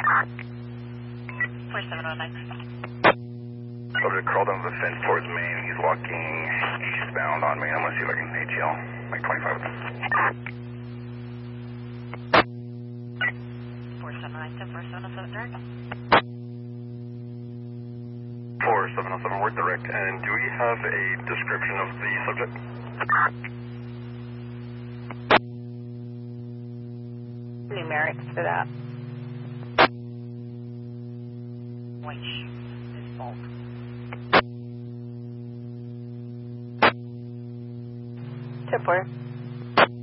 Subject crawled under the fence towards Main. He's walking eastbound on Main. I'm going to see if I can ATL. Like 25 with him. 4707 direct. 4707, we're direct. And do we have a description of the subject? Numerics for that. White is bulk. Tip 4.